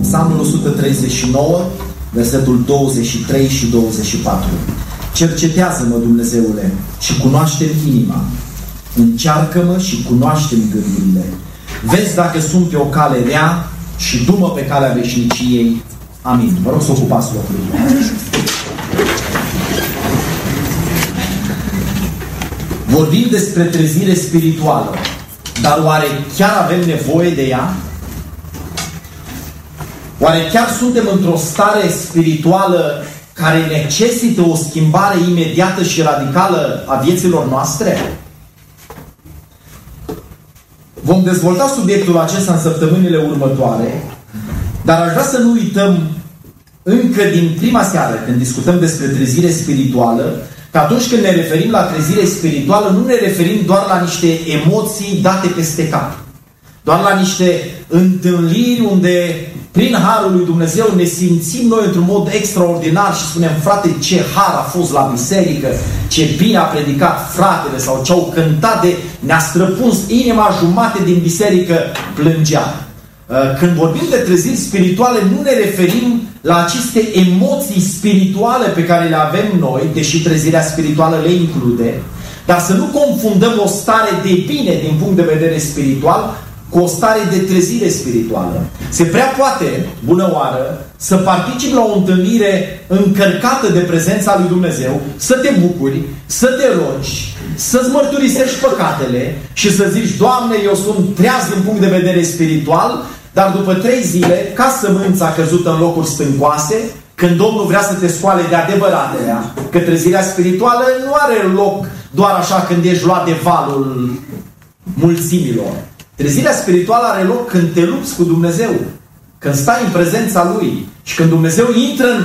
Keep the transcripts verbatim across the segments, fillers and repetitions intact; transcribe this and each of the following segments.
Psalmul o sută treizeci și nouă, versetul douăzeci și trei și douăzeci și patru. Cercetează-mă, Dumnezeule, și cunoaște-mi inima. Încearcă-mă și cunoaște-mi gândurile. Vezi dacă sunt pe o cale rea și du-mă pe calea veșniciei. Amin. Vă rog să ocupați locurile. Vorbim despre trezire spirituală, dar oare chiar avem nevoie de ea? Oare chiar suntem într-o stare spirituală care necesită o schimbare imediată și radicală a vieților noastre? Vom dezvolta subiectul acesta în săptămânile următoare, dar aș vrea să nu uităm încă din prima seară, când discutăm despre trezire spirituală, că atunci când ne referim la trezire spirituală, nu ne referim doar la niște emoții date peste cap, doar la niște întâlniri unde, prin Harul lui Dumnezeu, ne simțim noi într-un mod extraordinar și spunem: frate, ce har a fost la biserică, ce bine a predicat fratele, sau ce au cântat de ne-a străpuns inima, jumate din biserică plângea. Când vorbim de treziri spirituale, nu ne referim la aceste emoții spirituale pe care le avem noi, deși trezirea spirituală le include, dar să nu confundăm o stare de bine din punct de vedere spiritual cu o stare de trezire spirituală. Se prea poate, bună oară, să participi la o întâlnire încărcată de prezența lui Dumnezeu, să te bucuri, să te rogi, să-ți mărturisești păcatele și să zici: Doamne, eu sunt treaz din punct de vedere spiritual, dar după trei zile, ca sămânța căzută în locuri stâncoase, când Domnul vrea să te scoale de adevăratele, că trezirea spirituală nu are loc doar așa când ești luat de valul mulțimilor. Trezirea spirituală are loc când te lupți cu Dumnezeu, când stai în prezența Lui și când Dumnezeu intră în,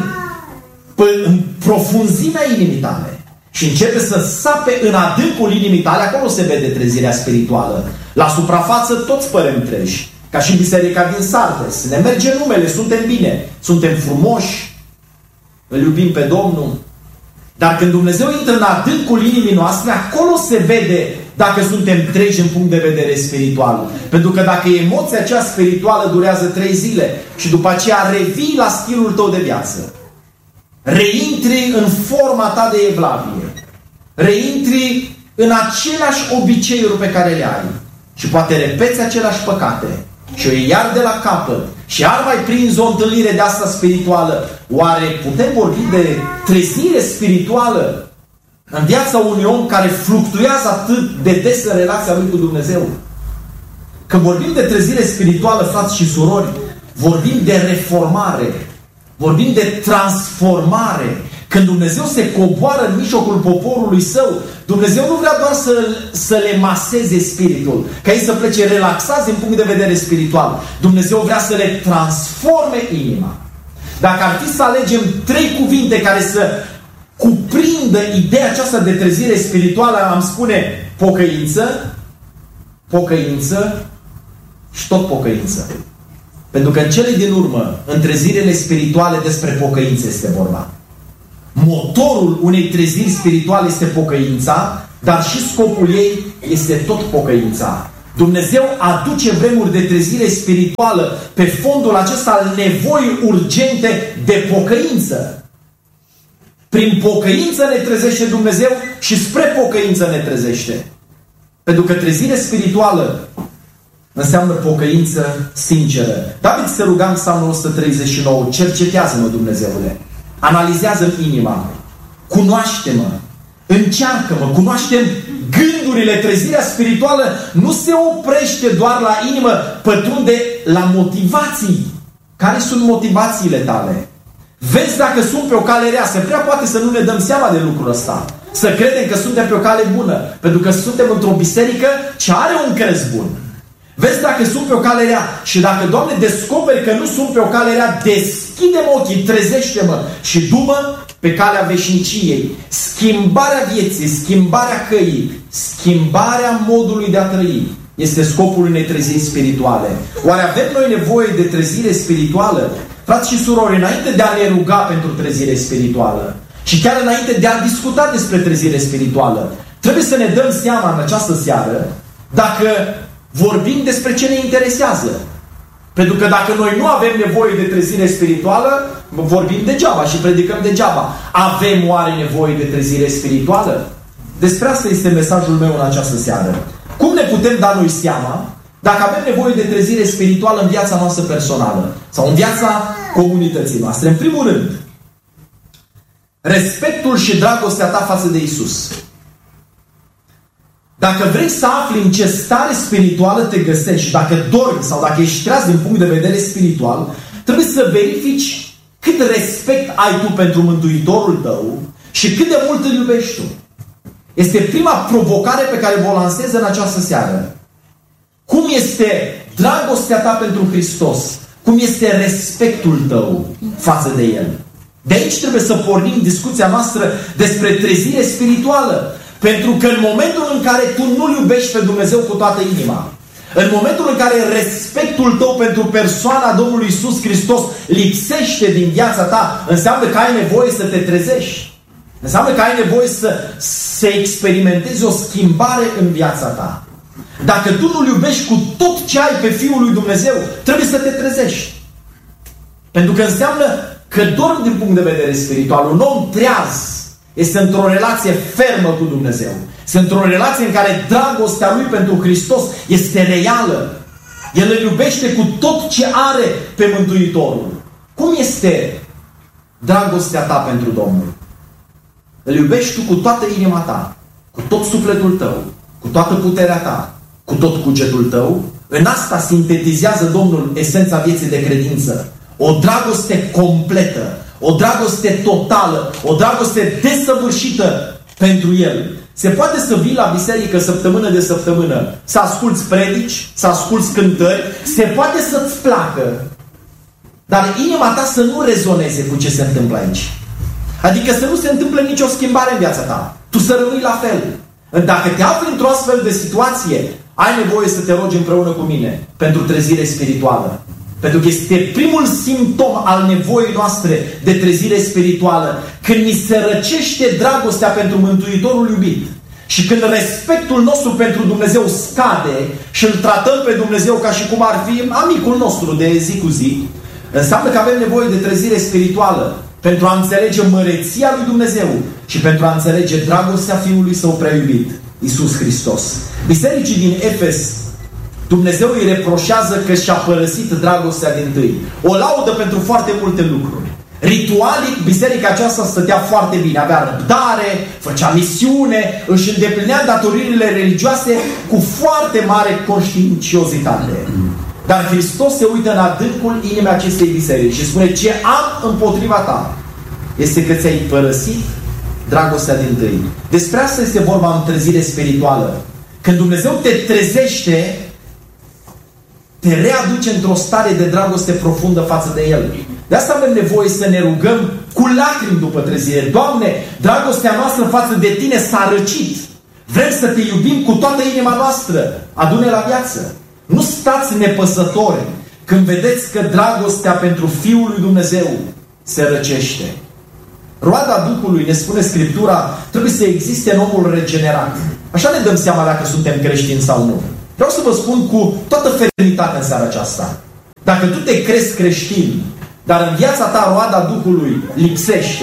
în profunzimea inimii tale și începe să sape în adâncul inimii tale. Acolo se vede trezirea spirituală. La suprafață toți părem treji, ca și biserica din Sardes. Ne merge numele, suntem bine, suntem frumoși, îl iubim pe Domnul. Dar când Dumnezeu intră în adâncul inimii noastre, acolo se vede dacă suntem treji în punct de vedere spiritual. Pentru că dacă emoția aceea spirituală durează trei zile și după aceea revii la stilul tău de viață, reintri în forma ta de evlavie, reintri în aceleași obiceiuri pe care le ai și poate repeți aceleași păcate și o iei iar de la capăt și iar mai prinzi o întâlnire de asta spirituală, oare putem vorbi de trezire spirituală în viața unui om care fluctuează atât de des în relația lui cu Dumnezeu? Când vorbim de trezire spirituală, frați și surori, vorbim de reformare, vorbim de transformare. Când Dumnezeu se coboară în mijlocul poporului Său, Dumnezeu nu vrea doar să, să le maseze spiritul, ca ei să plece relaxați din punct de vedere spiritual. Dumnezeu vrea să le transforme inima. Dacă ar fi să alegem trei cuvinte care să cuprindă ideea aceasta de trezire spirituală, am spune pocăință, pocăință și tot pocăință. Pentru că în cele din urmă, în trezirile spirituale, despre pocăință este vorba. Motorul unei treziri spirituale este pocăința, dar și scopul ei este tot pocăința. Dumnezeu aduce vremuri de trezire spirituală pe fondul acesta al nevoii urgente de pocăință. Prin pocăință ne trezește Dumnezeu și spre pocăință ne trezește. Pentru că trezire spirituală înseamnă pocăință sinceră. David se ruga în Psalmul o sută treizeci și nouă: cercetează-mă, Dumnezeule, analizează-mi inima, cunoaște-mă, încearcă-mă, cunoaște gândurile. Trezirea spirituală nu se oprește doar la inimă, pătrunde la motivații. Care sunt motivațiile tale? Vezi dacă sunt pe o cale rea. Se prea poate să nu ne dăm seama de lucrul ăsta, să credem că suntem pe o cale bună, pentru că suntem într-o biserică ce are un crez bun. Vezi dacă sunt pe o cale rea și dacă, Doamne, descoperi că nu sunt pe o cale rea, deschide-mă ochii, trezește-mă și du-mă pe calea veșniciei. Schimbarea vieții, schimbarea căii, schimbarea modului de a trăi este scopul unei treziri spirituale. Oare avem noi nevoie de trezire spirituală? Frați și surori, înainte de a ne ruga pentru trezire spirituală și chiar înainte de a discuta despre trezire spirituală, trebuie să ne dăm seama în această seară dacă vorbim despre ce ne interesează. Pentru că dacă noi nu avem nevoie de trezire spirituală, vorbim degeaba și predicăm degeaba. Avem oare nevoie de trezire spirituală? Despre asta este mesajul meu în această seară. Cum ne putem da noi seama dacă avem nevoie de trezire spirituală în viața noastră personală sau în viața comunității noastre? În primul rând, respectul și dragostea ta față de Isus. Dacă vrei să afli în ce stare spirituală te găsești, dacă dormi sau dacă ești treaz din punct de vedere spiritual, trebuie să verifici cât respect ai tu pentru Mântuitorul tău și cât de mult îl iubești tu. Este prima provocare pe care vă lansez în această seară. Cum este dragostea ta pentru Hristos? Cum este respectul tău față de El? De aici trebuie să pornim discuția noastră despre trezire spirituală. Pentru că în momentul în care tu nu-L iubești pe Dumnezeu cu toată inima, în momentul în care respectul tău pentru persoana Domnului Iisus Hristos lipsește din viața ta, înseamnă că ai nevoie să te trezești. Înseamnă că ai nevoie să, să experimentezi o schimbare în viața ta. Dacă tu nu-L iubești cu tot ce ai pe Fiul lui Dumnezeu, trebuie să te trezești. Pentru că înseamnă că dormi din punct de vedere spiritual. Un om treaz este într-o relație fermă cu Dumnezeu. Este într-o relație în care dragostea lui pentru Hristos este reală. El îl iubește cu tot ce are pe Mântuitorul. Cum este dragostea ta pentru Domnul? Îl iubești tu cu toată inima ta, cu tot sufletul tău, cu toată puterea ta, cu tot cugetul tău? În asta sintetizează Domnul esența vieții de credință. O dragoste completă, o dragoste totală, o dragoste desăvârșită pentru El. Se poate să vii la biserică săptămână de săptămână, să asculți predici, să asculți cântări, se poate să-ți placă, dar inima ta să nu rezoneze cu ce se întâmplă aici. Adică să nu se întâmple nicio schimbare în viața ta. Tu să rămâi la fel. Dacă te afli într-o astfel de situație, ai nevoie să te rogi împreună cu mine pentru trezire spirituală. Pentru că este primul simptom al nevoii noastre de trezire spirituală. Când ni se răcește dragostea pentru Mântuitorul iubit și când respectul nostru pentru Dumnezeu scade și îl tratăm pe Dumnezeu ca și cum ar fi amicul nostru de zi cu zi, înseamnă că avem nevoie de trezire spirituală pentru a înțelege măreția lui Dumnezeu și pentru a înțelege dragostea Fiului Său prea iubit, Iisus Hristos. Bisericii din Efes, Dumnezeu îi reproșează că și-a părăsit dragostea dintâi. O laudă pentru foarte multe lucruri. Ritualic, biserica aceasta stătea foarte bine. Avea răbdare, făcea misiune, își îndeplinea datoririle religioase cu foarte mare conștiinciozitate. Dar Hristos se uită în adâncul inimii acestei biserici și spune: ce am împotriva ta este că ți-ai părăsit dragostea dintâi. Despre asta este vorba în trezire spirituală. Când Dumnezeu te trezește, te readuce într-o stare de dragoste profundă față de El. De asta avem nevoie să ne rugăm cu lacrimi după trezire. Doamne, dragostea noastră față de Tine s-a răcit. Vrem să Te iubim cu toată inima noastră. Adu-ne la viață. Nu stați nepăsători când vedeți că dragostea pentru Fiul lui Dumnezeu se răcește. Roada Duhului, ne spune Scriptura, trebuie să existe în omul regenerat. Așa ne dăm seama dacă suntem creștini sau nu. Vreau să vă spun cu toată fermitatea în seara aceasta. Dacă tu te crezi creștin, dar în viața ta roada Duhului lipsește,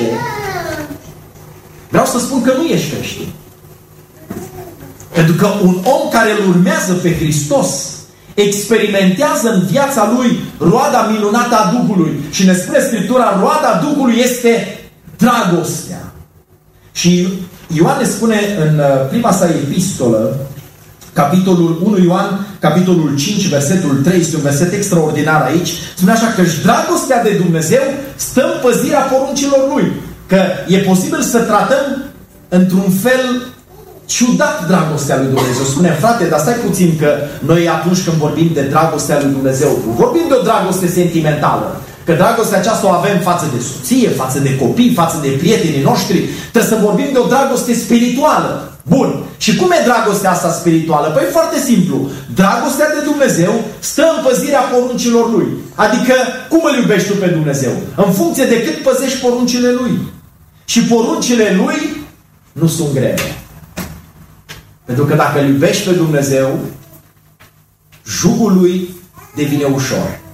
vreau să spun că nu ești creștin. Pentru că un om care îl urmează pe Hristos experimentează în viața lui roada minunată a Duhului. Și ne spune Scriptura, roada Duhului este dragostea. Și Ioan ne spune în prima sa epistolă, capitolul unu Ioan, capitolul cinci, versetul trei, este un verset extraordinar aici, spune așa: că dragostea de Dumnezeu stă în păzirea poruncilor Lui. Că e posibil să tratăm într-un fel ciudat dragostea lui Dumnezeu. Spune: frate, dar stai puțin, că noi atunci când vorbim de dragostea lui Dumnezeu, vorbim de o dragoste sentimentală. Că dragostea aceasta o avem față de soție, față de copii, față de prietenii noștri. Trebuie să vorbim de o dragoste spirituală. Bun. Și cum e dragostea asta spirituală? Păi foarte simplu. Dragostea de Dumnezeu stă în păzirea poruncilor Lui. Adică, cum îl iubești tu pe Dumnezeu? În funcție de cât păzești poruncile Lui. Și poruncile Lui nu sunt grele. Pentru că dacă îl iubești pe Dumnezeu, jugul Lui devine ușor.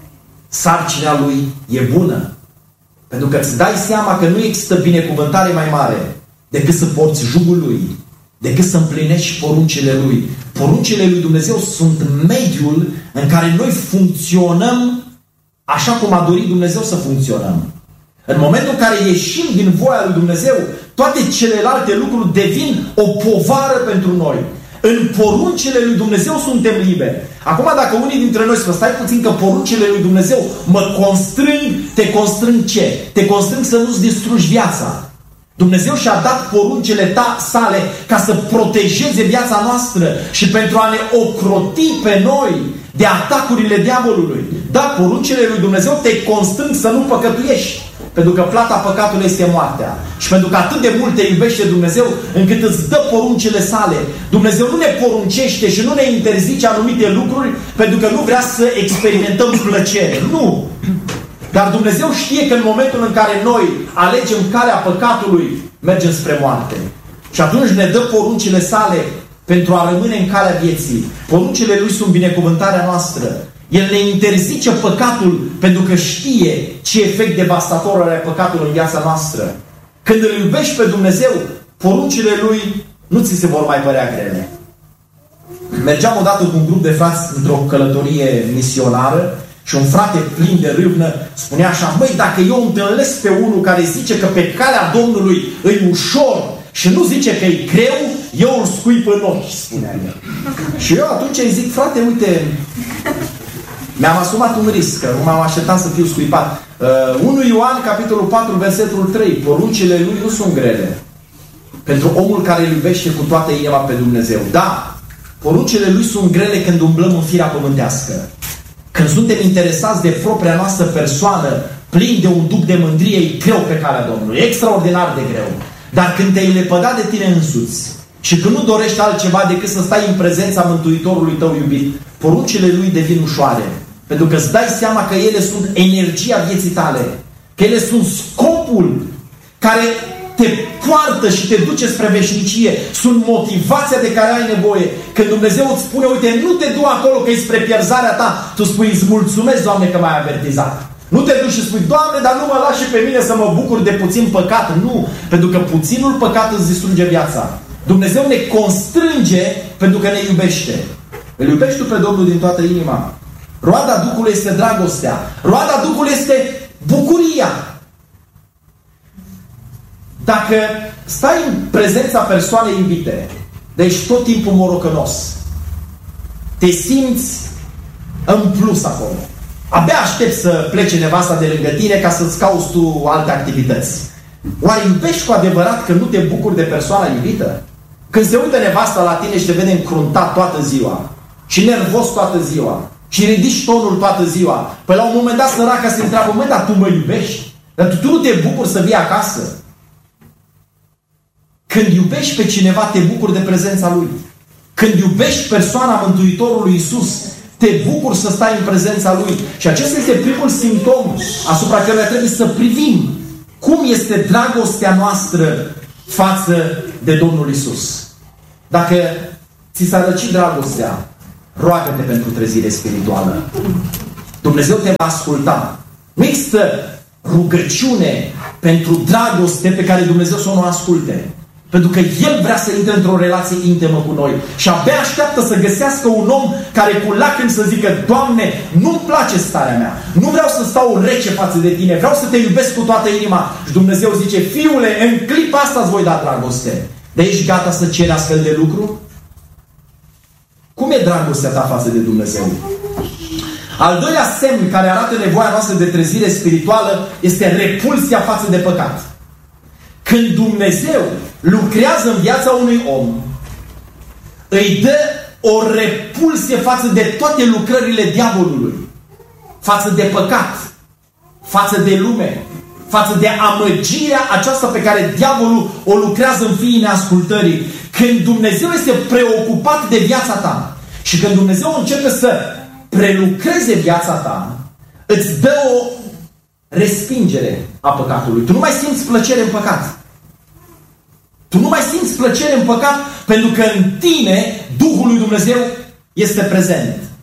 sarcina Lui e bună. Pentru că îți dai seama că nu există binecuvântare mai mare decât să porți jugul Lui, decât să împlinești poruncile Lui. Poruncile Lui Dumnezeu sunt mediul în care noi funcționăm așa cum a dorit Dumnezeu să funcționăm. În momentul în care ieșim din voia lui Dumnezeu, toate celelalte lucruri devin o povară pentru noi. În poruncile lui Dumnezeu suntem liberi. Acum dacă unii dintre noi spun, stai puțin că poruncile lui Dumnezeu mă constrâng, te constrâng ce? Te constrâng să nu-ți distrugi viața. Dumnezeu și-a dat poruncile ta sale ca să protejeze viața noastră și pentru a ne ocroti pe noi de atacurile diavolului. Da, poruncile lui Dumnezeu te constrâng să nu păcătuiești. Pentru că plata păcatului este moartea. Și pentru că atât de mult te iubește Dumnezeu, încât îți dă poruncile sale. Dumnezeu nu ne poruncește și nu ne interzice anumite lucruri pentru că nu vrea să experimentăm plăcere. Nu! Dar Dumnezeu știe că în momentul în care noi alegem calea păcatului, mergem spre moarte. Și atunci ne dă poruncile sale pentru a rămâne în calea vieții. Poruncile Lui sunt binecuvântarea noastră. El ne interzice păcatul pentru că știe ce efect devastator are păcatul în viața noastră. Când îl iubești pe Dumnezeu, poruncile Lui nu ți se vor mai părea grele. Mergeam odată cu un grup de frați într-o călătorie misionară și un frate plin de râvnă spunea așa: măi, dacă eu întâlnesc pe unul care zice că pe calea Domnului îi ușor și nu zice că e greu, eu îl scuip în ochi, spunea el. Și eu atunci îi zic: frate, uite, mi-am asumat un risc, că nu m-am așteptat să fiu scuipat. Uh, unu Ioan, capitolul patru, versetul trei. Poruncile Lui nu sunt grele pentru omul care îl iubește cu toată inima pe Dumnezeu. Da, poruncile Lui sunt grele când umblăm în firea pământească. Când suntem interesați de propria noastră persoană, plini de un duc de mândrie, e greu pe calea Domnului. E extraordinar de greu. Dar când te-ai lepădat de tine însuți și când nu dorești altceva decât să stai în prezența Mântuitorului tău iubit, poruncile Lui devin ușoare. Pentru că îți dai seama că ele sunt energia vieții tale. Că ele sunt scopul care te poartă și te duce spre veșnicie. Sunt motivația de care ai nevoie. Când Dumnezeu îți spune: uite, nu te du acolo că e spre pierzarea ta, tu spui: îți mulțumesc, Doamne, că m-ai avertizat. Nu te duci și spui: Doamne, dar nu mă lași și pe mine să mă bucur de puțin păcat. Nu, pentru că puținul păcat îți distruge viața. Dumnezeu ne constrânge pentru că ne iubește. Îl iubești tu pe Domnul din toată inima. Roada Duhului este dragostea. Roada Duhului este bucuria. Dacă stai în prezența persoanei iubite, deci tot timpul morocănos, te simți în plus acolo. Abia aștept să plece nevasta de lângă tine ca să-ți cauți tu alte activități. Oare iubești cu adevărat că nu te bucuri de persoana iubită? Când se uită nevasta la tine și te vede încruntat toată ziua și nervos toată ziua și ridici tonul toată ziua, păi la un moment dat săraca se întreabă: măi, dar tu mă iubești? Dar tu, tu nu te bucuri să vii acasă? Când iubești pe cineva, te bucuri de prezența Lui. Când iubești persoana Mântuitorului Iisus, te bucuri să stai în prezența Lui. Și acesta este primul simptom asupra căruia trebuie să privim. Cum este dragostea noastră față de Domnul Iisus? Dacă ți s-a răcit dragostea, roagă-te pentru trezire spirituală. Dumnezeu te va asculta. Nu există rugăciune pentru dragoste pe care Dumnezeu să o nu asculte. Pentru că El vrea să intre într-o relație intimă cu noi. Și abia așteaptă să găsească un om care cu lacrimi să zică: Doamne, nu-mi place starea mea. Nu vreau să stau rece față de Tine. Vreau să Te iubesc cu toată inima. Și Dumnezeu zice: fiule, în clipa asta îți voi da dragoste. Dar ești gata să ceri astfel de lucru? Cum e dragostea ta față de Dumnezeu? Al doilea semn care arată nevoia noastră de trezire spirituală este repulsia față de păcat. Când Dumnezeu lucrează în viața unui om, îi dă o repulsie față de toate lucrările diavolului, față de păcat, față de lume, față de amăgirea aceasta pe care diavolul o lucrează în fiii neascultării. Când Dumnezeu este preocupat de viața ta și când Dumnezeu începe să prelucreze viața ta, îți dă o respingere a păcatului. Tu nu mai simți plăcere în păcat. Tu nu mai simți plăcere în păcat pentru că în tine Duhul lui Dumnezeu este prezent.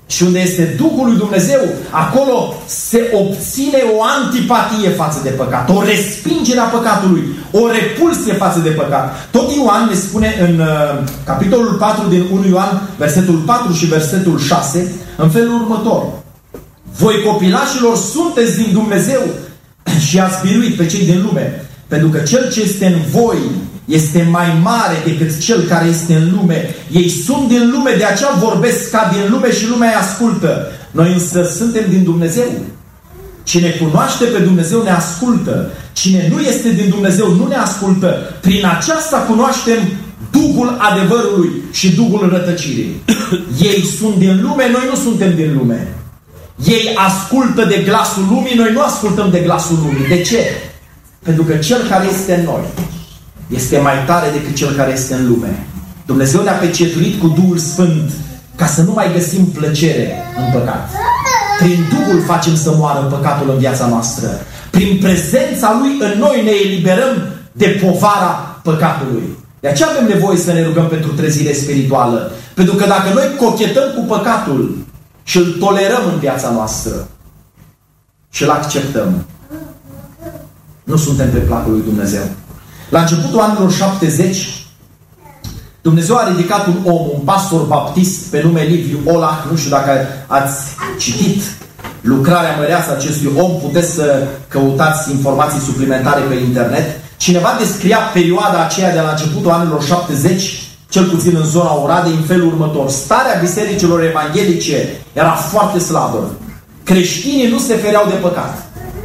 Și unde este Duhul lui Dumnezeu, acolo se obține o antipatie față de păcat, o respingere a păcatului, o repulsie față de păcat. Tot Ioan ne spune în uh, capitolul patru din unu Ioan, versetul patru și versetul șase, în felul următor. Voi, copilașilor, sunteți din Dumnezeu și ați biruit pe cei din lume, pentru că cel ce este în voi este mai mare decât cel care este în lume. Ei sunt din lume, de aceea vorbesc ca din lume și lumea îi ascultă. Noi însă suntem din Dumnezeu. Cine cunoaște pe Dumnezeu ne ascultă. Cine nu este din Dumnezeu nu ne ascultă. Prin aceasta cunoaștem Duhul adevărului și Duhul rătăcirii. Ei sunt din lume, noi nu suntem din lume. Ei ascultă de glasul lumii, noi nu ascultăm de glasul lumii. De ce? Pentru că cel care este în noi este mai tare decât cel care este în lume. Dumnezeu ne-a pecetuit cu Duhul Sfânt ca să nu mai găsim plăcere în păcat. Prin Duhul facem să moară păcatul în viața noastră. Prin prezența Lui în noi ne eliberăm de povara păcatului. De aceea avem nevoie să ne rugăm pentru trezire spirituală. Pentru că dacă noi cochetăm cu păcatul și îl tolerăm în viața noastră și îl acceptăm, nu suntem pe placul lui Dumnezeu. La începutul anilor șaptezeci, Dumnezeu a ridicat un om, un pastor baptist pe nume Liviu Olah. Nu știu dacă ați citit lucrarea măreasă acestui om, puteți să căutați informații suplimentare pe internet. Cineva descria perioada aceea de la începutul anilor șaptezeci, cel puțin în zona Oradei, în felul următor. Starea bisericilor evanghelice era foarte slabă. Creștinii nu se fereau de păcat.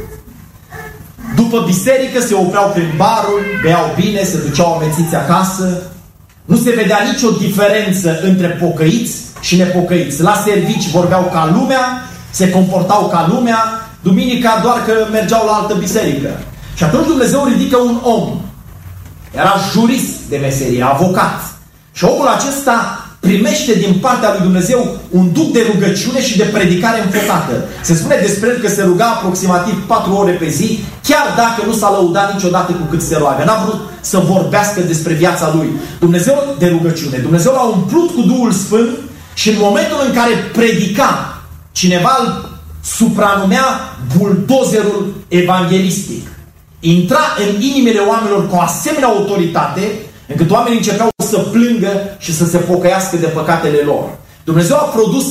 După biserică se opreau prin baruri, beau bine, se duceau amețiți acasă. Nu se vedea nicio diferență între pocăiți și nepocăiți. La servici vorbeau ca lumea, se comportau ca lumea, duminica doar că mergeau la altă biserică. Și atunci Dumnezeu ridică un om. Era jurist de meserie, avocat. Și omul acesta primește din partea lui Dumnezeu un duc de rugăciune și de predicare înfocată. Se spune despre el că se ruga aproximativ patru ore pe zi, chiar dacă nu s-a lăudat niciodată cu cât se roagă. N-a vrut să vorbească despre viața lui. Dumnezeu de rugăciune. Dumnezeu l-a umplut cu Duhul Sfânt și în momentul în care predica, cineva îl supranumea buldozerul evanghelistic. Intra în inimile oamenilor cu o asemenea autoritate, încât oamenii începeau să plângă și să se pocăiască de păcatele lor. Dumnezeu a produs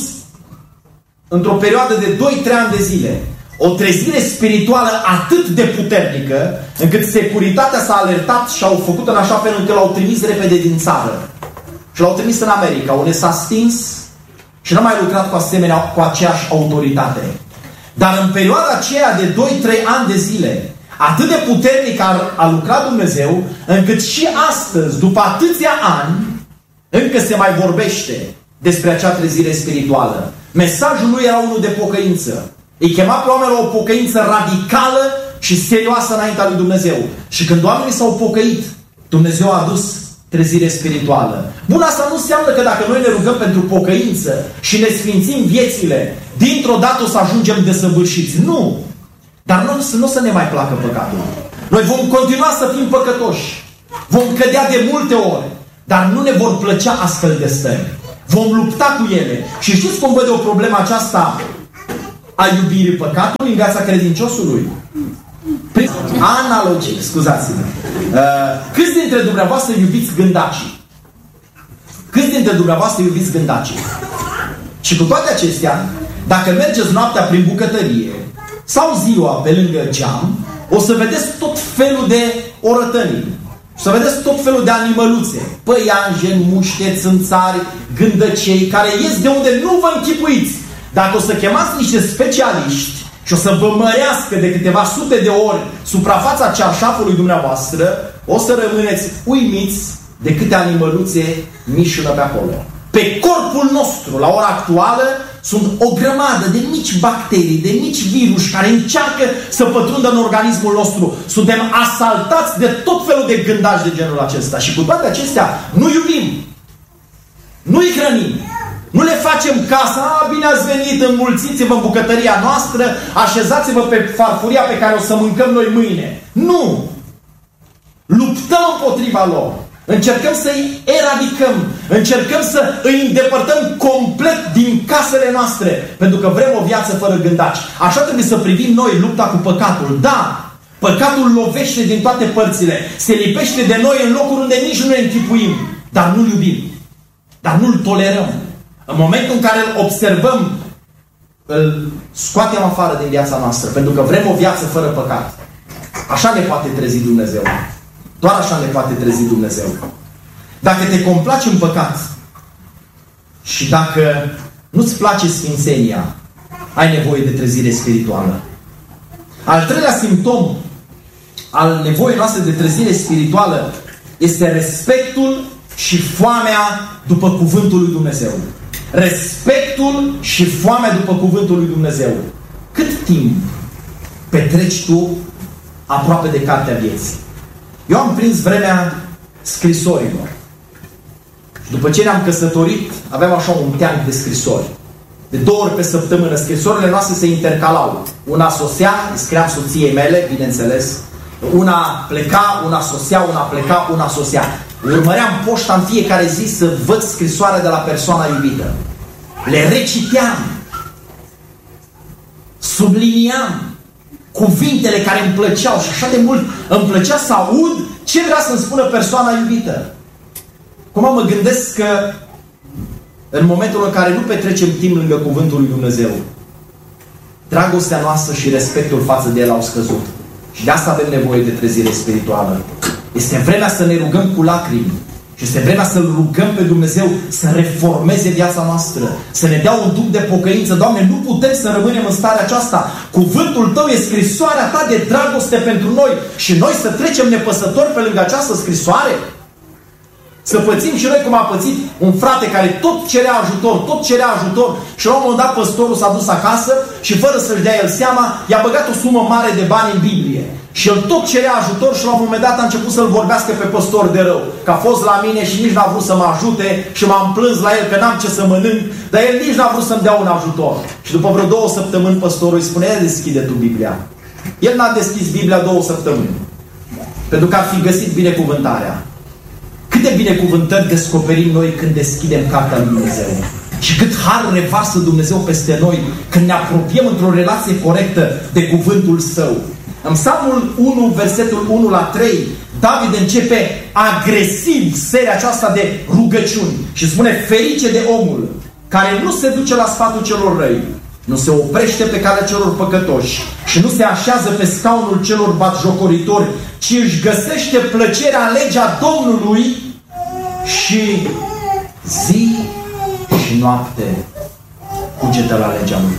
într-o perioadă de doi trei ani de zile o trezire spirituală atât de puternică, încât securitatea s-a alertat și au făcut în așa fel încât l-au trimis repede din țară. Și l-au trimis în America, unde s-a stins și n-a mai lucrat cu asemenea, cu aceeași autoritate. Dar în perioada aceea de doi trei ani de zile, atât de puternic a, a lucrat Dumnezeu, încât și astăzi, după atâția ani, încă se mai vorbește despre acea trezire spirituală. Mesajul lui era unul de pocăință. Îi chema pe oameni la o pocăință radicală și serioasă înaintea lui Dumnezeu. Și când oamenii s-au pocăit, Dumnezeu a adus trezire spirituală. Bun, asta nu înseamnă că dacă noi ne rugăm pentru pocăință și ne sfințim viețile, dintr-o dată o să ajungem desăvârșiți. Nu! Dar nu, nu să ne mai placă păcatul. Noi vom continua să fim păcătoși. Vom cădea de multe ori. Dar nu ne vor plăcea astfel de stări. Vom lupta cu ele. Și știți cum văd o problemă aceasta a iubirii păcatului în viața credinciosului? Prin analogic, scuzați-mă. Uh, câți dintre dumneavoastră iubiți gândacii? Câți dintre dumneavoastră iubiți gândacii? Și cu toate acestea, dacă mergeți noaptea prin bucătărie sau ziua pe lângă geam, o să vedeți tot felul de orătănii. O să vedeți tot felul de animăluțe. Păianjeni, muște, țânțari, gândăcei, care ies de unde nu vă închipuiți. Dacă o să chemați niște specialiști și o să vă mărească de câteva sute de ori suprafața cearșafului dumneavoastră, o să rămâneți uimiți de câte animăluțe mișună pe acolo. Pe corpul nostru, la ora actuală, sunt o grămadă de mici bacterii, de mici virus care încearcă să pătrundă în organismul nostru. Suntem asaltați de tot felul de gândași de genul acesta. Și cu toate acestea, nu iubim. Nu-i hrănim. Nu le facem casa, a, bine ați venit, înmulțiți-vă în bucătăria noastră, așezați-vă pe farfuria pe care o să mâncăm noi mâine. Nu! Luptăm împotriva lor. Încercăm să-i eradicăm. Încercăm să îi îndepărtăm complet din casele noastre. Pentru că vrem o viață fără gândaci. Așa trebuie să privim noi lupta cu păcatul. Da, păcatul lovește din toate părțile. Se lipește de noi în locuri unde nici nu ne închipuim. Dar nu-l iubim. Dar nu-l tolerăm. În momentul în care îl observăm, îl scoatem afară din viața noastră. Pentru că vrem o viață fără păcat. Așa ne poate trezi Dumnezeu. Doar așa ne poate trezi Dumnezeu. Dacă te complaci în păcat și dacă nu-ți place sfințenia, ai nevoie de trezire spirituală. Al treilea simptom al nevoii noastre de trezire spirituală este respectul și foamea după cuvântul lui Dumnezeu. Respectul și foamea după cuvântul lui Dumnezeu. Cât timp petreci tu aproape de cartea vieții? Eu am prins vremea scrisorilor. Și după ce ne-am căsătorit, aveam așa un teanc de scrisori. De două ori pe săptămână, scrisorile noastre se intercalau. Una sosea, îi scriam soției mele, bineînțeles. Una pleca, una sosea, una pleca, una sosea. Urmăream poșta în fiecare zi să văd scrisoarea de la persoana iubită. Le reciteam. Subliniam cuvintele care îmi plăceau și așa de mult îmi plăcea să aud ce vrea să-mi spună persoana iubită. Acum mă gândesc că în momentul în care nu petrecem timp lângă cuvântul lui Dumnezeu, dragostea noastră și respectul față de El au scăzut. Și de asta avem nevoie de trezire spirituală. Este vremea să ne rugăm cu lacrimi. Și este vremea să-L rugăm pe Dumnezeu să reformeze viața noastră. Să ne dea un duc de pocăință. Doamne, nu putem să rămânem în starea aceasta. Cuvântul Tău e scrisoarea Ta de dragoste pentru noi. Și noi să trecem nepăsători pe lângă această scrisoare? Să pățim și noi cum a pățit un frate care tot cerea ajutor, tot cerea ajutor și la un moment dat păstorul s-a dus acasă și fără să-și dea el seama, i-a băgat o sumă mare de bani în Biblie. Și el tot cerea ajutor și la un moment dat a început să-l vorbească pe păstor de rău. Că a fost la mine și nici n-a vrut să mă ajute și m-am plâns la el că n-am ce să mănânc, dar el nici n-a vrut să-mi dea un ajutor. Și după vreo două săptămâni păstorul îi spune, deschide tu Biblia. El n-a deschis Biblia două săptămâni. Pentru că ar fi găsit binecuvântarea. Câte binecuvântări descoperim noi când deschidem cartea lui Dumnezeu. Și cât har revarsă Dumnezeu peste noi când ne apropiem într-o relație corectă de cuvântul Său. În Psalmul unu, versetul unu la trei, David începe agresiv seria aceasta de rugăciuni și spune, ferice de omul care nu se duce la sfatul celor răi, nu se oprește pe calea celor păcătoși și nu se așează pe scaunul celor batjocoritori, ci își găsește plăcerea în legea Domnului și zi și noapte cugetă la legea Lui.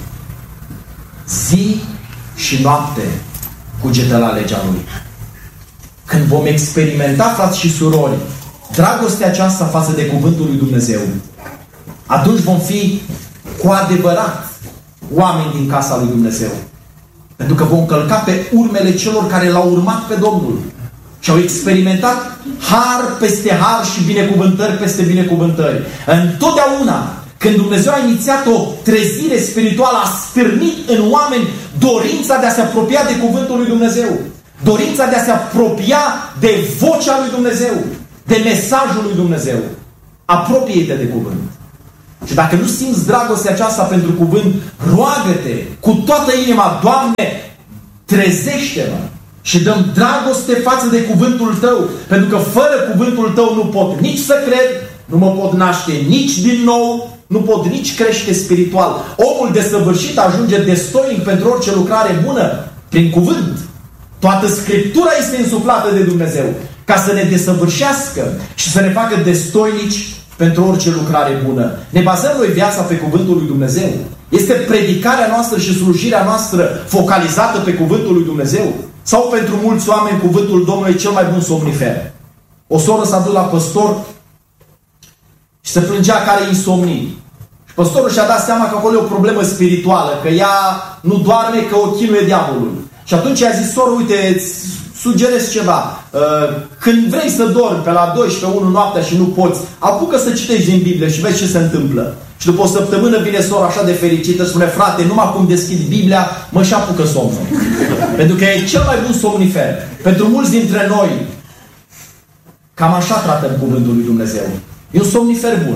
Zi și noapte cugetă la legea Lui. Când vom experimenta, frați și surori, dragostea aceasta față de cuvântul lui Dumnezeu, atunci vom fi cu adevărat oameni din casa lui Dumnezeu. Pentru că vom călca pe urmele celor care l-au urmat pe Domnul și au experimentat har peste har și binecuvântări peste binecuvântări. Întotdeauna când Dumnezeu a inițiat o trezire spirituală, a stârnit în oameni dorința de a se apropia de cuvântul lui Dumnezeu. Dorința de a se apropia de vocea lui Dumnezeu, de mesajul lui Dumnezeu. Apropie-te de cuvânt. Și dacă nu simți dragostea aceasta pentru cuvânt, roagă-te cu toată inima, Doamne, trezește-mă și dăm dragoste față de cuvântul Tău. Pentru că fără cuvântul Tău nu pot nici să cred, nu mă pot naște nici din nou, nu pot nici crește spiritual. Omul desăvârșit ajunge destoinic pentru orice lucrare bună prin cuvânt. Toată Scriptura este insuflată de Dumnezeu ca să ne desăvârșească și să ne facă destoinici pentru orice lucrare bună. Ne bazăm noi viața pe cuvântul lui Dumnezeu? Este predicarea noastră și slujirea noastră focalizată pe cuvântul lui Dumnezeu? Sau pentru mulți oameni cuvântul Domnului e cel mai bun somnifer? O soră s-a dus la păstor și se plângea că are insomnii. Și păstorul și-a dat seama că acolo e o problemă spirituală, că ea nu doarme, că o chinuie diavolul. Și atunci i-a zis, soră, uite, îți sugerez ceva. Când vrei să dormi pe la douăsprezece unu noaptea și nu poți, apucă să citești din Biblie și vezi ce se întâmplă. Și după o săptămână vine sora așa de fericită, spune, frate, numai cum deschid Biblia, mă și apucă somnul. Pentru că e cel mai bun somnifer. Pentru mulți dintre noi Cam așa tratăm cuvântul lui Dumnezeu. E un somnifer bun.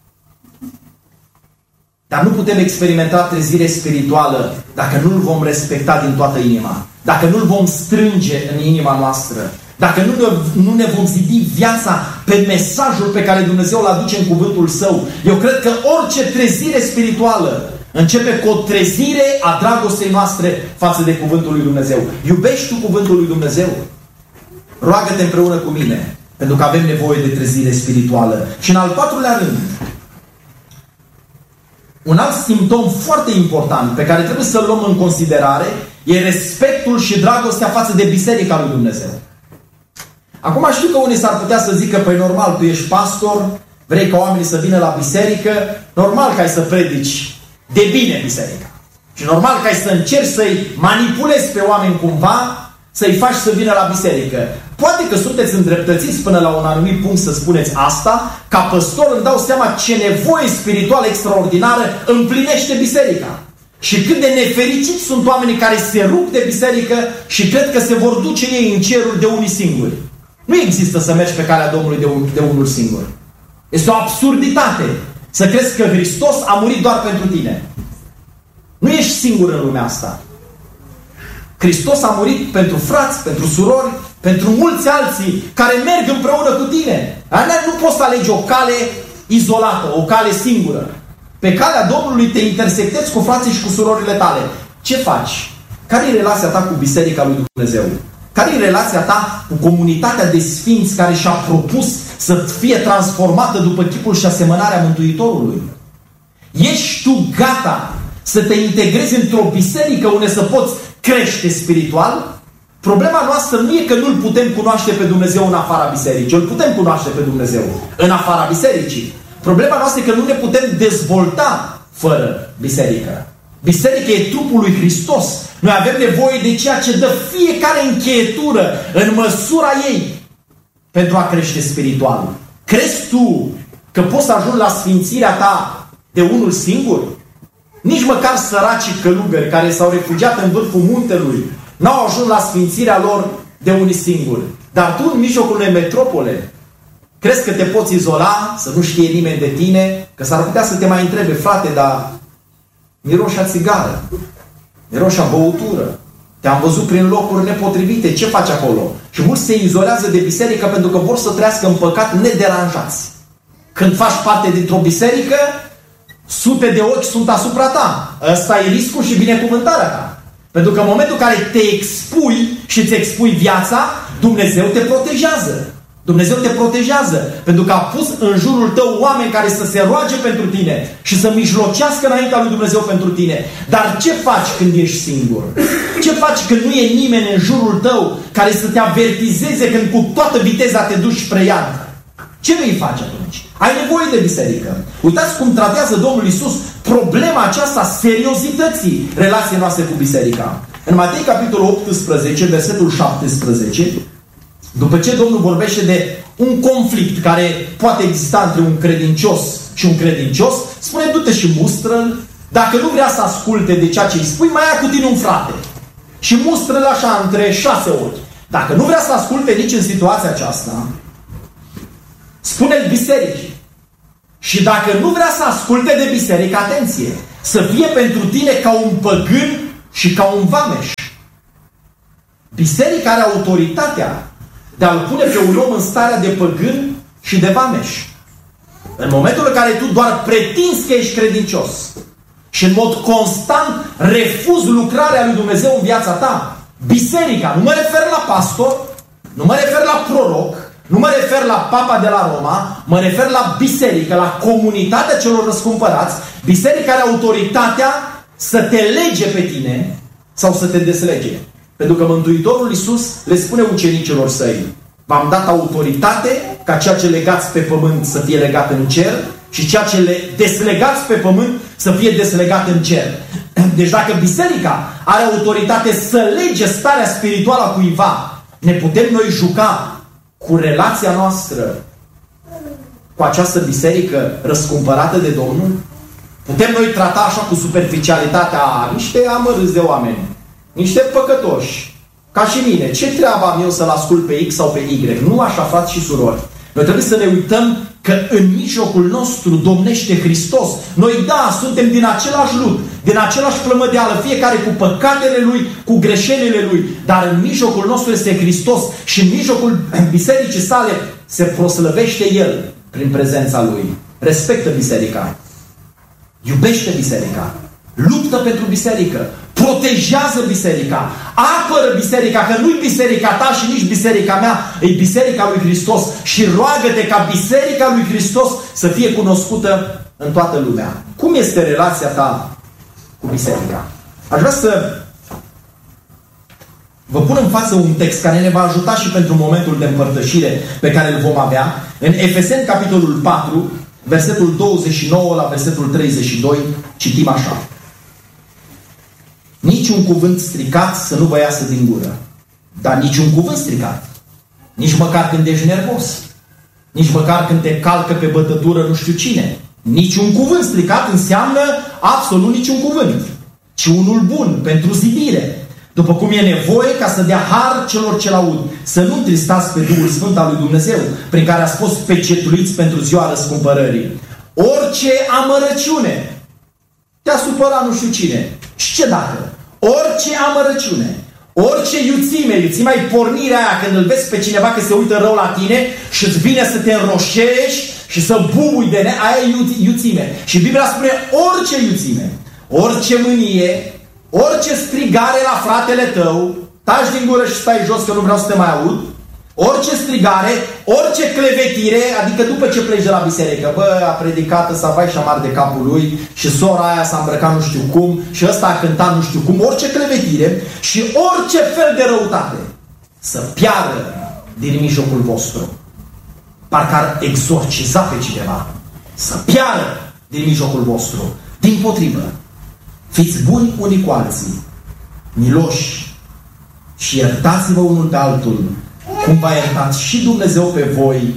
Dar nu putem experimenta trezire spirituală dacă nu-L vom respecta din toată inima. Dacă nu-L vom strânge în inima noastră. Dacă nu ne, nu ne vom zidi viața pe mesajul pe care Dumnezeu îl aduce în cuvântul Său. Eu cred că orice trezire spirituală începe cu o trezire a dragostei noastre față de cuvântul lui Dumnezeu. Iubești tu cuvântul lui Dumnezeu? Roagă-te împreună cu mine, pentru că avem nevoie de trezire spirituală. Și în al patrulea rând, un alt simptom foarte important pe care trebuie să-l luăm în considerare e respectul și dragostea față de Biserica lui Dumnezeu. Acum știu că unii s-ar putea să zică, păi normal, tu ești pastor, vrei ca oamenii să vină la biserică, normal că ai să predici de bine biserica. Și normal că ai să încerci să-i manipulezi pe oameni cumva, să-i faci să vină la biserică. Poate că sunteți îndreptățiți până la un anumit punct să spuneți asta, ca păstor îmi dau seama ce nevoie spirituală extraordinară împlinește biserica. Și cât de nefericiți sunt oamenii care se rup de biserică și cred că se vor duce ei în cerul de unii singuri. Nu există să mergi pe calea Domnului de, un, de unul singur. Este o absurditate să crezi că Hristos a murit doar pentru tine. Nu ești singur în lumea asta. Hristos a murit pentru frați, pentru surori, pentru mulți alții care merg împreună cu tine. Nu poți să alegi o cale izolată, o cale singură. Pe calea Domnului te intersectezi cu frații și cu surorile tale. Ce faci? Care e relația ta cu Biserica lui Dumnezeu? Care e relația ta cu comunitatea de sfinți care și-a propus să fie transformată după chipul și asemănarea Mântuitorului? Ești tu gata să te integrezi într-o biserică unde să poți crește spiritual? Problema noastră nu e că nu-L putem cunoaște pe Dumnezeu în afara bisericii. Îl putem cunoaște pe Dumnezeu în afara bisericii. Problema noastră e că nu ne putem dezvolta fără biserică. Biserica e trupul lui Hristos. Noi avem nevoie de ceea ce dă fiecare încheietură în măsura ei pentru a crește spiritual. Crezi tu că poți să ajungi la sfințirea ta de unul singur? Nici măcar săracii călugări care s-au refugiat în vârful muntelui n-au ajuns la sfințirea lor de unii singuri. Dar tu, în mijlocul unei metropole, crezi că te poți izola, să nu știe nimeni de tine? Că s-ar putea să te mai întrebe, frate, dar miroșa țigară, miroșa băutură, te-am văzut prin locuri nepotrivite, ce faci acolo? Și mulți se izolează de biserică pentru că vor să trăiască în păcat nederanjați. Când faci parte dintr-o biserică, sute de ochi sunt asupra ta. Ăsta e riscul și binecuvântarea ta. Pentru că în momentul în care te expui și îți expui viața, Dumnezeu te protejează. Dumnezeu te protejează. Pentru că a pus în jurul tău oameni care să se roage pentru tine și să mijlocească înaintea lui Dumnezeu pentru tine. Dar ce faci când ești singur? Ce faci când nu e nimeni în jurul tău care să te avertizeze când cu toată viteza te duci spre iad? Ce vei face atunci? Ai nevoie de biserică. Uitați cum tratează Domnul Iisus problema aceasta seriozității relației noastre cu biserica. În Matei, capitolul optsprezece, versetul șaptesprezece, după ce Domnul vorbește de un conflict care poate exista între un credincios și un credincios, spune, du-te și mustră-l. Dacă nu vrea să asculte de ceea ce îi spui, mai ia cu tine un frate. Și mustră-l așa între șase ochi. Dacă nu vrea să asculte nici în situația aceasta, spune-l bisericii. Și dacă nu vrea să asculte de biserică, atenție, să fie pentru tine ca un păgân și ca un vameș. Biserica are autoritatea de a-l pune pe un om în starea de păgân și de vameș. În momentul în care tu doar pretinzi că ești credincios și în mod constant refuzi lucrarea lui Dumnezeu în viața ta, biserica, nu mă refer la pastor, nu mă refer la proroc, nu mă refer la papa de la Roma, mă refer la biserică, la comunitatea celor răscumpărați. Biserica are autoritatea să te lege pe tine sau să te deslege. Pentru că Mântuitorul Iisus le spune ucenicilor săi, v-am dat autoritate ca ceea ce legați pe pământ să fie legat în cer și ceea ce le deslegați pe pământ să fie deslegat în cer. Deci dacă biserica are autoritate să lege starea spirituală a cuiva, ne putem noi juca cu relația noastră cu această biserică răscumpărată de Domnul? Putem noi trata așa cu superficialitatea niște amărâți de oameni, niște păcătoși, Ca și mine. Ce treabă am eu să-l ascult pe X sau pe Y? Nu așa, frați și surori. Noi trebuie să ne uităm că în mijlocul nostru domnește Hristos. Noi, da, suntem din același lut, din același plămădeală, fiecare cu păcatele lui, cu greșelile lui, dar în mijlocul nostru este Hristos și în mijlocul bisericii sale se proslăvește El prin prezența Lui. Respectă biserica. Iubește biserica. Luptă pentru biserică. Protejează biserica. Apără biserica, că nu-i biserica ta și nici biserica mea, e biserica lui Hristos. Și roagă-te ca biserica lui Hristos să fie cunoscută în toată lumea. Cum este relația ta cu biserica? Aș vrea să vă pun în față un text care ne va ajuta și pentru momentul de împărtășire pe care îl vom avea. În Efeseni, capitolul patru, versetul douăzeci și nouă la versetul treizeci și doi, citim așa. Niciun cuvânt stricat să nu vă iasă din gură. Dar niciun cuvânt stricat. Nici măcar când ești nervos. Nici măcar când te calcă pe bătătură nu știu cine. Niciun cuvânt stricat înseamnă absolut niciun cuvânt. Ci unul bun, pentru zidire. După cum e nevoie ca să dea har celor ce l-aud. Să nu întristați pe Duhul Sfânt al lui Dumnezeu, prin care ați fost pecetuiți pentru ziua răscumpărării. Orice amărăciune te-a supărat nu știu cine. Și ce dacă? Orice amărăciune, orice iuțime, iuțimea e pornirea aia când îl vezi pe cineva că se uită rău la tine și îți vine să te înroșești și să bubui de ne, aia e iuțime. Și Biblia spune orice iuțime, orice mânie, orice strigare la fratele tău, taci din gură și stai jos că nu vreau să te mai aud, orice strigare, orice clevetire, adică după ce pleci de la biserică, bă, a predicat ăsta vai și amar de capul lui și sora aia s-a îmbrăcat nu știu cum și ăsta a cântat nu știu cum, orice clevetire și orice fel de răutate să piară din mijlocul vostru. Parcă ar exorciza pe cineva. Să piară din mijlocul vostru. Dimpotrivă, fiți buni unii cu alții, miloși și iertați-vă unul pe altul, cum v-a iertat și Dumnezeu pe voi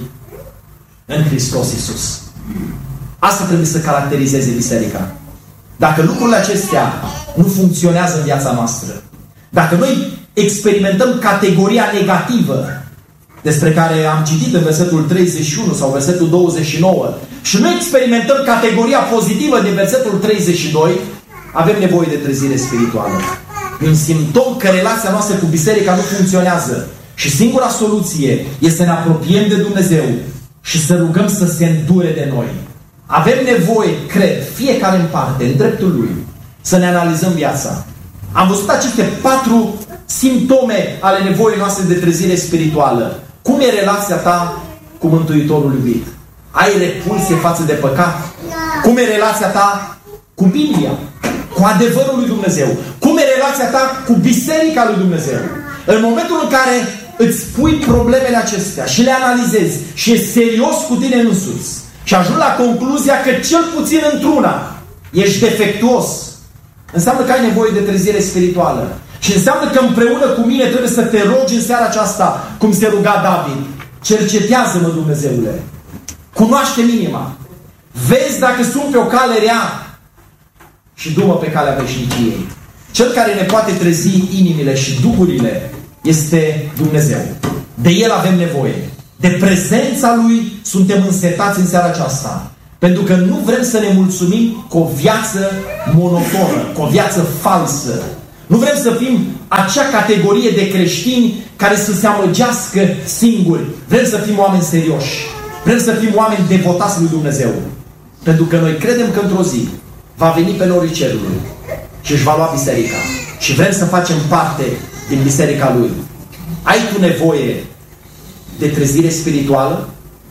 în Hristos Iisus. Asta trebuie să caracterizeze biserica. Dacă lucrurile acestea nu funcționează în viața noastră, dacă noi experimentăm categoria negativă despre care am citit în versetul treizeci și unu sau versetul douăzeci și nouă și nu experimentăm categoria pozitivă din versetul treizeci și doi, avem nevoie de trezire spirituală. E un simptom că relația noastră cu biserica nu funcționează. Și singura soluție este să ne apropiem de Dumnezeu și să rugăm să se îndure de noi. Avem nevoie, cred, fiecare în parte, în dreptul lui, să ne analizăm viața. Am văzut aceste patru simptome ale nevoii noastre de trezire spirituală. Cum e relația ta cu Mântuitorul iubit? Ai repulsie față de păcat? Cum e relația ta cu Biblia? Cu adevărul lui Dumnezeu? Cum e relația ta cu Biserica lui Dumnezeu? În momentul în care îți pui problemele acestea și le analizezi și ești serios cu tine însuți și ajungi la concluzia că cel puțin într-una ești defectuos, înseamnă că ai nevoie de trezire spirituală. Și înseamnă că împreună cu mine trebuie să te rogi în seara aceasta, cum se ruga David. Cercetează-mă, Dumnezeule. Cunoaște-mi inima. Vezi dacă sunt pe o cale rea și du-mă pe calea veșniciei. Cel care ne poate trezi inimile și duhurile este Dumnezeu. De El avem nevoie. De prezența Lui suntem însetați în seara aceasta. Pentru că nu vrem să ne mulțumim cu o viață monotonă, cu o viață falsă. Nu vrem să fim acea categorie de creștini care să se amăgească singuri. Vrem să fim oameni serioși. Vrem să fim oameni devotați lui Dumnezeu. Pentru că noi credem că într-o zi va veni pe norii cerului și își va lua biserica. Și vrem să facem parte din biserica Lui. Ai tu nevoie de trezire spirituală?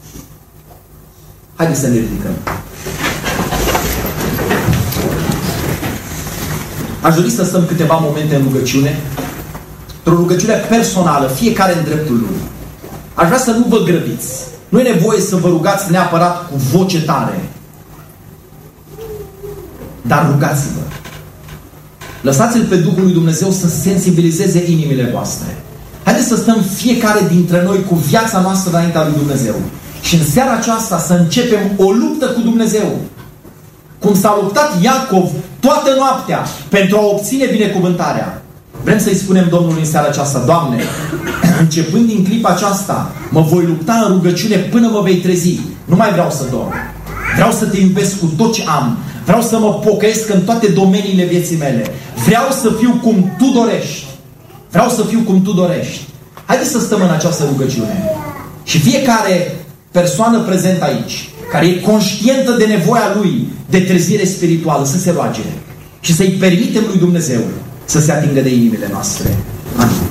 Haideți să ne ridicăm. Aș dori să stăm câteva momente în rugăciune, într-o rugăciune personală, fiecare în dreptul lui. Aș vrea să nu vă grăbiți. Nu e nevoie să vă rugați neapărat cu voce tare. Dar rugați-vă. Lăsați-L pe Duhul lui Dumnezeu să sensibilizeze inimile voastre. Haideți să stăm fiecare dintre noi cu viața noastră înaintea lui Dumnezeu. Și în seara aceasta să începem o luptă cu Dumnezeu. Cum s-a luptat Iacov toată noaptea pentru a obține binecuvântarea. Vrem să-i spunem Domnului în seara aceasta: Doamne, începând din clipa aceasta, mă voi lupta în rugăciune până mă vei trezi. Nu mai vreau să dorm. Vreau să te iubesc cu tot ce am. Vreau să mă pocăiesc în toate domeniile vieții mele. Vreau să fiu cum Tu dorești. Vreau să fiu cum Tu dorești. Haideți să stăm în această rugăciune. Și fiecare persoană prezentă aici, care e conștientă de nevoia lui de trezire spirituală, să se roage și să-i permitem lui Dumnezeu să se atingă de inimile noastre. Amin.